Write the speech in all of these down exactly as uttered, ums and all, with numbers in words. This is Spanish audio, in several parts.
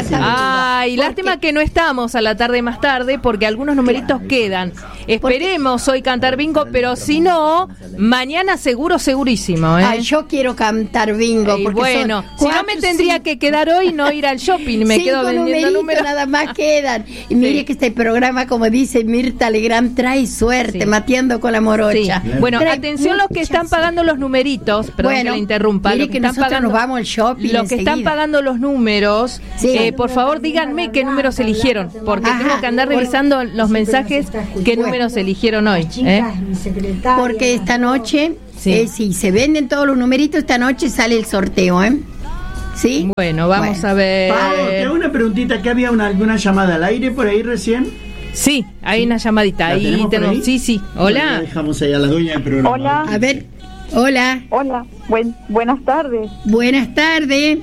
Ay, lástima que no estamos a la tarde más tarde porque algunos numeritos quedan. Esperemos hoy cantar bingo, pero si no, mañana seguro, segurísimo. ¿eh? Ay, yo quiero cantar bingo. Y porque bueno, son si cuatro, no me tendría cinco, que quedar hoy y no ir al shopping. Me quedo vendiendo números. Nada más quedan. Y mire Sí. que este programa, como dice Mirta Legrand, trae suerte, Sí. mateando con la morocha. Sí. Bueno, Trae atención los que mucha están pagando los numeritos, perdón Bueno, que le interrumpa, mire los que, que están nosotros pagando, nos vamos al shopping los que están enseguida. pagando los números, Sí. eh, por favor díganme qué números eligieron, porque Ajá. tengo que andar revisando los mensajes qué Bueno. números eligieron hoy. ¿eh? Porque esta noche, Sí. eh, si se venden todos los numeritos, esta noche sale el sorteo, ¿eh? ¿Sí? Bueno, vamos Bueno. a ver. Pablo, te hago una preguntita, ¿que había una, alguna llamada al aire por ahí recién? Sí, hay una llamadita. ¿La Ahí tenemos por tengo. ahí? Sí, sí. Bueno, la Hola. dejamos ahí a la dueña del programa. Hola. A ver, hola, Hola, buen, buenas tardes. buenas tardes.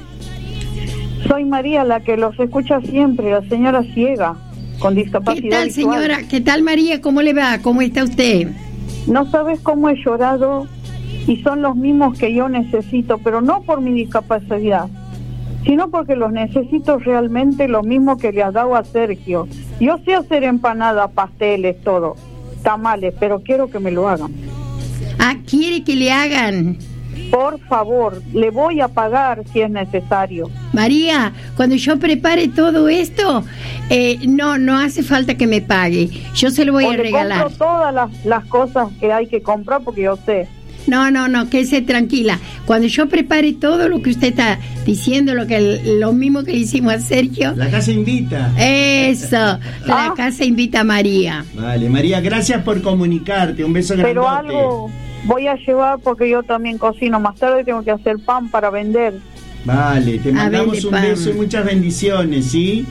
Soy María, la que los escucha siempre, la señora ciega, con ¿Qué discapacidad tal, visual. señora? ¿Qué tal, María? ¿Cómo le va? ¿Cómo está usted? No sabes cómo he llorado y son los mismos que yo necesito, pero no por mi discapacidad, sino porque los necesito realmente lo mismo que le has dado a Sergio. Yo sé hacer empanadas, pasteles, todo, tamales, pero quiero que me lo hagan. Ah, ¿quiere que le hagan? Por favor, le voy a pagar si es necesario. María, cuando yo prepare todo esto, eh, no, no hace falta que me pague. Yo se lo voy O a le regalar. compro todas las, las cosas que hay que comprar porque yo sé. No, no, no, quédese tranquila. Cuando yo prepare todo lo que usted está diciendo, lo que lo mismo que le hicimos a Sergio, La casa invita. eso, la Ah. casa invita a María. Vale, María, gracias por comunicarte. Un beso grandote. Pero algo voy a llevar porque yo también cocino. Más tarde tengo que hacer pan para vender. Vale, te A mandamos ver, un pan. beso y muchas bendiciones, ¿sí?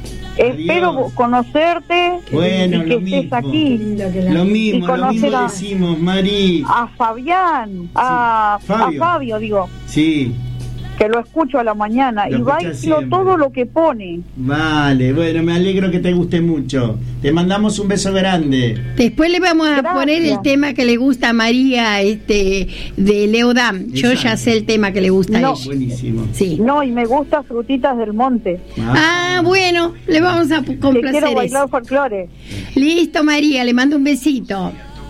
Espero Adiós. conocerte Bueno, y que lo estés mismo. aquí. Lo Y mismo, lo conocer mismo a- decimos, Mari. A Fabián, a, Sí, Fabio. a Fabio, digo, Sí, que lo escucho a la mañana Lo y escucha bailo siempre. todo lo que pone. vale, bueno, me alegro que te guste mucho. Te mandamos un beso grande. Después le vamos a Gracias. poner el tema que le gusta a María, este, de Leodam. Yo ya Exacto. sé el tema que le gusta No. a ella. Buenísimo. Sí. No, y me gusta Frutitas del Monte. Ah, bueno, le vamos a Que complacer quiero bailar eso. folclore. Listo, María, le mando un besito.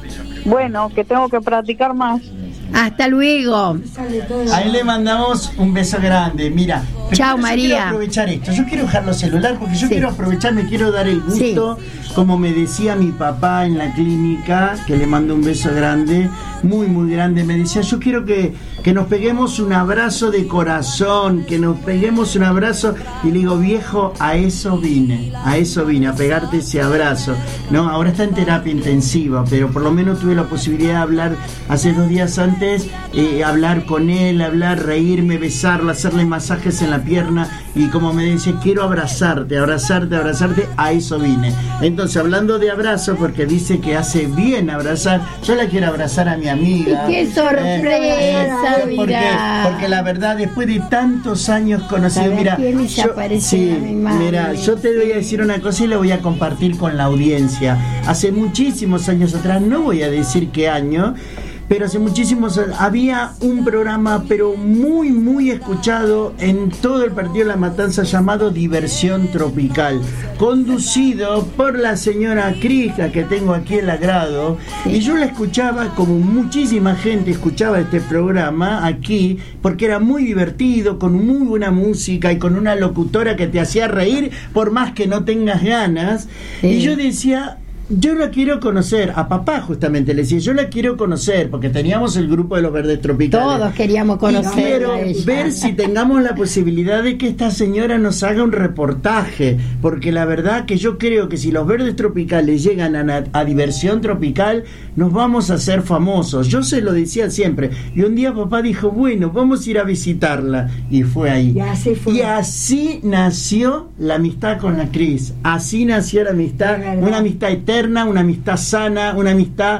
Bueno, que tengo que practicar más. Hasta luego. Ahí le mandamos un beso grande. Mira, Chao, yo María. quiero aprovechar esto. Yo quiero dejar los celular porque yo Sí. quiero aprovechar, me quiero dar el gusto, como me decía mi papá en la clínica, que le mando un beso grande, muy, muy grande. Me decía, yo quiero que, que nos peguemos un abrazo de corazón, que nos peguemos un abrazo. Y le digo, viejo, a eso vine, a eso vine, a pegarte ese abrazo. No, ahora está en terapia intensiva, pero por lo menos tuve la posibilidad de hablar hace dos días antes, eh, hablar con él, hablar, reírme, besarlo, hacerle masajes en la pierna, y como me dice, quiero abrazarte, abrazarte, abrazarte, a eso vine. Entonces, hablando de abrazo, porque dice que hace bien abrazar, yo la quiero abrazar a mi amiga. Y qué sorpresa, porque, mirá. porque la verdad, después de tantos años conocidos, Cada mira, quien se yo, aparece sí, a mi madre. mira, yo te voy a decir una cosa y la voy a compartir con la audiencia. Hace muchísimos años atrás, no voy a decir qué año, pero hace muchísimos años había un programa pero muy muy escuchado en todo el partido de La Matanza llamado Diversión Tropical, conducido por la señora Crija, que tengo aquí el agrado, y yo la escuchaba como muchísima gente escuchaba este programa aquí, porque era muy divertido, con muy buena música y con una locutora que te hacía reír por más que no tengas ganas. Sí. Y yo decía, yo la quiero conocer, a papá justamente le decía, yo la quiero conocer, porque teníamos el grupo de los Verdes Tropicales. Todos queríamos Y conocer quiero a ella. ver si tengamos la posibilidad de que esta señora nos haga un reportaje, porque la verdad que yo creo que si los Verdes Tropicales llegan a, a Diversión Tropical, nos vamos a hacer famosos. Yo se lo decía siempre, y un día papá dijo, bueno, vamos a ir a visitarla, y fue ahí. Y así fue. Y así nació la amistad con la Cris, así nació la amistad, De verdad. una amistad eterna, una amistad sana, una amistad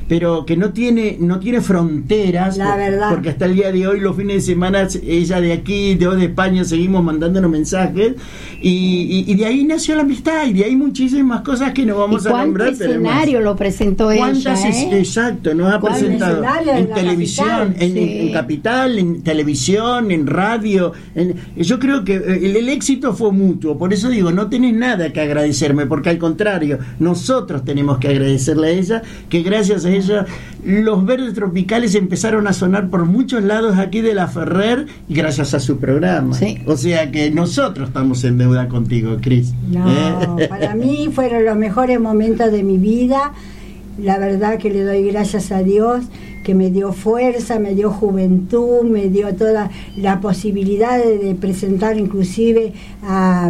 pero que no tiene no tiene fronteras, la por, verdad. porque hasta el día de hoy, los fines de semana, ella de aquí, de, de España, seguimos mandándonos mensajes, y, y, y de ahí nació la amistad, y de ahí muchísimas cosas que no vamos ¿Y a nombrar. cuánto escenario lo presentó ella? ¿Cuántas? ¿eh? Exacto, nos ha presentado en televisión, en, sí. en, en Capital, en televisión, en radio. En, yo creo que el, el éxito fue mutuo, por eso digo, no tenés nada que agradecerme, porque al contrario, nosotros tenemos que agradecerle a ella, que gracias a ella los Verdes Tropicales empezaron a sonar por muchos lados aquí de La Ferrer, y gracias a su programa. Sí. O sea que nosotros estamos en deuda contigo, Cris. No, ¿eh? Para mí fueron los mejores momentos de mi vida. La verdad que le doy gracias a Dios, que me dio fuerza, me dio juventud, me dio toda la posibilidad de, de presentar inclusive a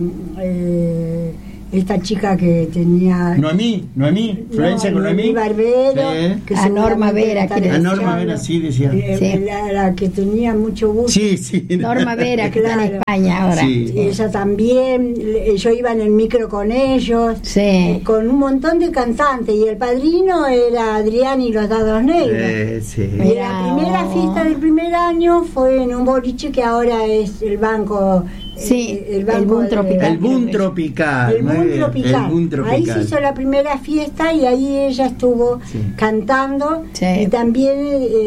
eh, esta chica que tenía... Noemí, Noemí, Florencia no, con Noemí. Barbero, sí. que a Norma Vera. A Norma Vera, sí, decía. Eh, sí. La, la que tenía mucho gusto. Sí, sí. Norma Vera, que claro. está en España ahora. Sí. Y ella también, yo iba en el micro con ellos, sí. con un montón de cantantes, y el padrino era Adrián y los Dados Negros. Eh, sí. Y la primera fiesta del primer año fue en un boliche que ahora es el banco... Sí, el, el, banco el Boom Tropical. El Boom Tropical. El Boom Tropical. El Boom Tropical. Ahí se hizo la primera fiesta y ahí ella estuvo sí. cantando. Sí. Y también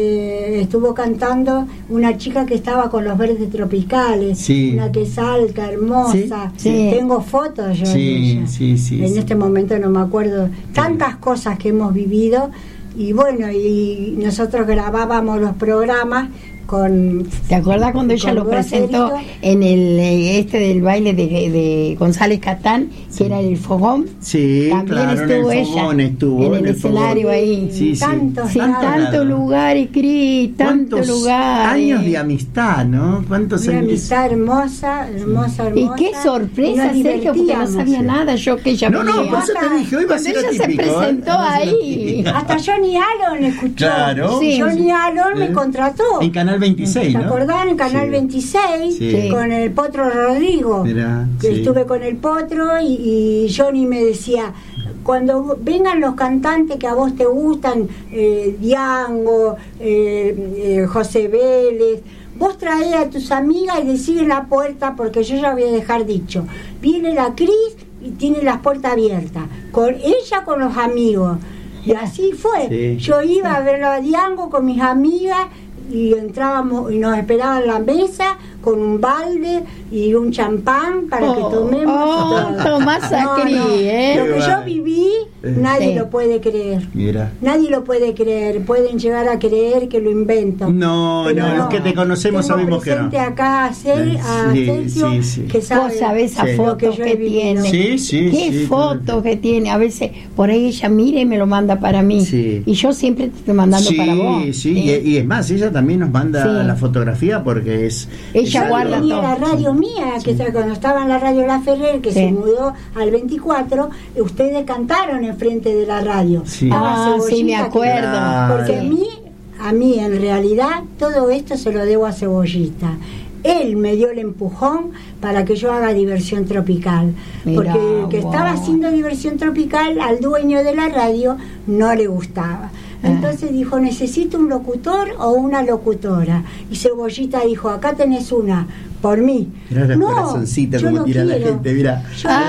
eh, estuvo cantando una chica que estaba con los Verdes Tropicales. Sí. Una que es alta, hermosa. Sí. Sí. Tengo fotos yo sí, de ella. Sí, sí, en sí. este momento no me acuerdo. Tantas sí. cosas que hemos vivido. Y bueno, y nosotros grabábamos los programas. Con, ¿te acuerdas cuando ella lo presentó en el este del baile de, de González Catán, sí. que era el fogón? Sí, también claro, estuvo en el ella fogón estuvo, en el, en el escenario fogón. ahí. Sí, sí. Tantos Sin tanto lugar y Cris, tanto lugar. Años de amistad, ¿no? ¿Cuántos Una años? amistad hermosa, hermosa, hermosa. Y qué sorpresa, Sergio, porque no sabía sí. nada yo que ella No, no, por eso te dije, hoy va a ser ella atípico, se presentó ¿eh? ahí. Hasta Johnny Allen escuchó. Claro. Sí. Johnny Allen ¿Eh? me contrató. En Canal veintiséis, ¿no? ¿Te acordás? En Canal sí. veintiséis, sí. con el Potro Rodrigo. Mirá, que sí. estuve con el Potro y, y Johnny me decía, cuando vengan los cantantes que a vos te gustan, eh, Diango, eh, eh, José Vélez, vos traés a tus amigas y decís en la puerta, porque yo ya voy a dejar dicho, viene la Cris y tiene las puertas abiertas, con ella con los amigos. Y así fue. Sí. Yo iba a verlo a Diango con mis amigas y entrábamos y nos esperaban en la mesa con un balde y un champán para oh, que tomemos. Oh, Tomás Sacri, no, no. ¿eh? Lo que yo viví, eh. nadie sí. lo puede creer. Mira. Nadie lo puede creer. Pueden llegar a creer que lo invento. No, no, no, los que te conocemos Tengo sabemos que no. presente acá a, Ser, a sí, Sergio, sí, sí. que sabe. Vos sabés esa sí. foto que, que tiene. Sí, sí, Qué sí, foto claro. que tiene. A veces por ahí ella mira y me lo manda para mí. Sí. Y yo siempre te estoy mandando sí, para vos. Sí, sí. Y, y es más, ella también nos manda sí. la fotografía porque es. Ella es guarda tenía todo. la radio mía, que sí. cuando estaba en la radio La Ferrer, que sí. se mudó al veinticuatro, ustedes cantaron enfrente de la radio. Sí. Ah, sí, me acuerdo. Claro. Porque a mí, a mí en realidad, todo esto se lo debo a Cebollita. Él me dio el empujón para que yo haga Diversión Tropical. Mirá, porque el que wow. estaba haciendo Diversión Tropical al dueño de la radio no le gustaba. Entonces dijo, necesito un locutor o una locutora. Y Cebollita dijo, acá tenés una, por mí. Mirá la no, corazoncita como no tira quiero. la gente, mira.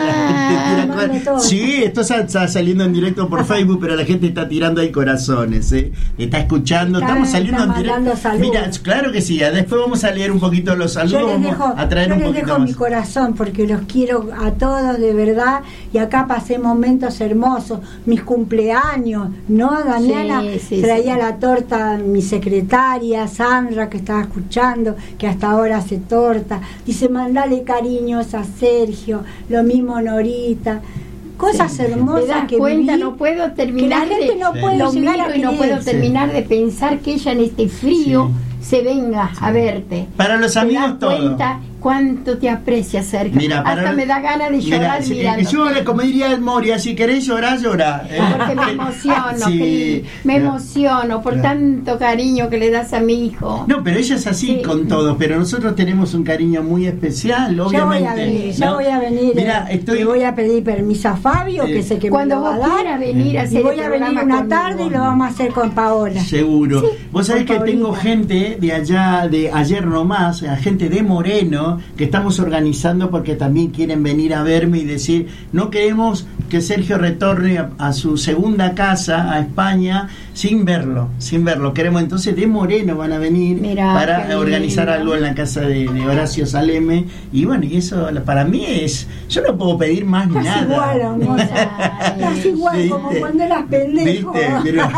Ah, la gente tira sí, esto está saliendo en directo por Facebook, pero la gente está tirando ahí corazones, ¿eh? Está escuchando, está, estamos saliendo en directo. Saludos. Mira, claro que sí, después vamos a leer un poquito los saludos, yo les dejo, vamos a traer yo un les poquito dejo más. mi corazón porque los quiero a todos de verdad y acá pasé momentos hermosos, mis cumpleaños, ¿no? Daniela sí, sí, traía sí. la torta, mi secretaria Sandra que estaba escuchando, que hasta ahora hace torta, dice mandale cariños a Sergio, lo mismo Norita, cosas sí. hermosas. ¿Te das que cuenta? viví, No puedo terminar que la gente de no puede lo llegar miro a y no puedo terminar sí. de pensar que ella en este frío sí. se venga sí. a verte. Para los amigos todo. Te das cuenta cuánto te aprecia, Sergio. Mira, para hasta no, me da ganas de llorar mira, mirando. Yo, como diría el Moria, si querés llorar, llorar. ¿eh? Porque me emociono, sí, que, me no, emociono por no. tanto cariño que le das a mi hijo. No, pero ella es así sí. con todos, pero nosotros tenemos un cariño muy especial, obviamente. Yo voy a venir, ¿no? yo voy a venir. Mira, estoy... Le voy a pedir permiso a Fabio, eh, que sé que cuando me lo va vos a dar. quieras venir a hacer y voy a venir una conmigo. tarde y lo vamos a hacer con Paola. Seguro. Sí, vos sabés que Paolita. Tengo gente de allá, de ayer nomás, gente de Moreno, que estamos organizando porque también quieren venir a verme y decir, no queremos que Sergio retorne a, a su segunda casa, a España, sin verlo, sin verlo. Queremos, entonces de Moreno van a venir Mirá, para organizar lindo. algo en la casa de, de Horacio Saleme. Y bueno, y eso para mí es, yo no puedo pedir más Estás nada. igual, amor. Estás igual, ¿Viste? como cuando eras pendejo. ¿Viste? Pero-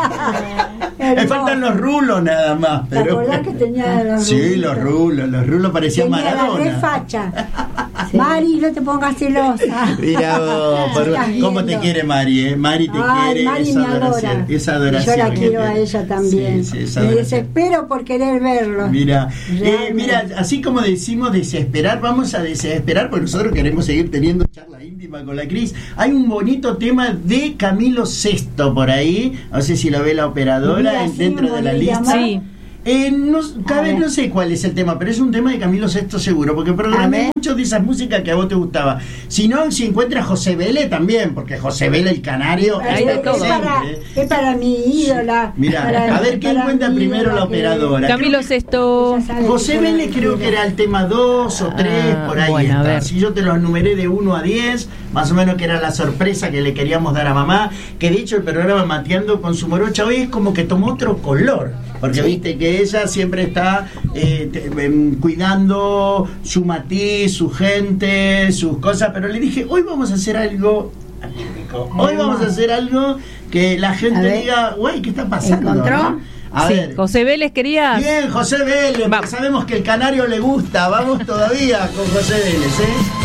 me faltan los rulos nada más. ¿Te Pero... acordás que tenía los Sí, rulitos? los rulos, los rulos parecían Tenía la Maradona. refacha. Mari, no te pongas celosa. Mira vos, por- Estás cómo te viendo. quiere Mari, ¿eh? Mari te Ay, quiere, Mari esa me adoración, adora. esa Y adoración. yo la que quiero te- a ella también. Sí, sí, esa Me adoración. desespero por querer verlo. Mira, eh, Realmente. mira, así como decimos desesperar, vamos a desesperar porque nosotros queremos seguir teniendo charla íntima con la Cris. Hay un bonito tema de Camilo Sesto por ahí, no sé si lo ve la operadora Mira, en- sí, dentro me de la volví a lista. llamar. Sí. Eh, no, cada A vez ver. no sé cuál es el tema, pero es un tema de Camilo Sesto seguro, porque A programé ver. mucho de esas músicas que a vos te gustaba. Si no, si encuentras José Vélez también, porque José Vélez, el canario, Hay de es, todo. para, es para mi ídola. Mira, para- a ver quién para cuenta mi primero ídola la que- operadora. Camilo Sesto. Ella sabe José que yo la Vélez creo quiero. que era el tema dos o tres, Ah, por ahí bueno, a está. ver. Si yo te los numeré de uno a diez, más o menos que era la sorpresa que le queríamos dar a mamá, que de hecho el programa Mateando con su morocha hoy es como que tomó otro color, porque viste que ella siempre está eh, te- em, cuidando su matiz, su gente, sus cosas, pero le dije, hoy vamos a hacer algo atípico, hoy vamos a hacer algo que la A gente ver. diga, güey, ¿qué está pasando? ¿Encontró? ¿no? A Sí, ver. José Vélez quería. Bien, José Vélez, Vamos. sabemos que el canario le gusta, vamos todavía con José Vélez, ¿eh?